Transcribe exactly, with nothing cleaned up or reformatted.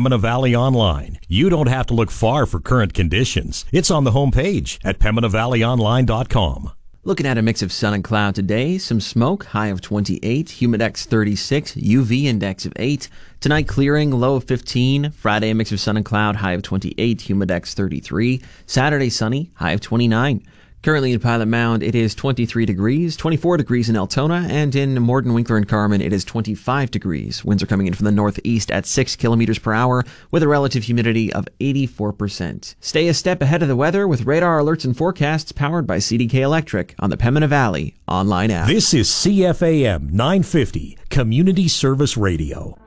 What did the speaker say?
Pembina Valley Online. You don't have to look far for current conditions. It's on the homepage at pembina valley online dot com. Looking at a mix of sun and cloud today, some smoke, high of twenty-eight, humidex thirty-six, U V index of eight. Tonight clearing, low of fifteen. Friday, a mix of sun and cloud, high of twenty-eight, humidex thirty-three. Saturday, sunny, high of twenty-nine. Currently in Pilot Mound, it is twenty-three degrees, twenty-four degrees in Altona, and in Morden, Winkler, and Carmen, it is twenty-five degrees. Winds are coming in from the northeast at six kilometers per hour with a relative humidity of eighty-four percent. Stay a step ahead of the weather with radar alerts and forecasts powered by C D K Electric on the Pembina Valley online app. This is C F A M nine fifty, Community Service Radio.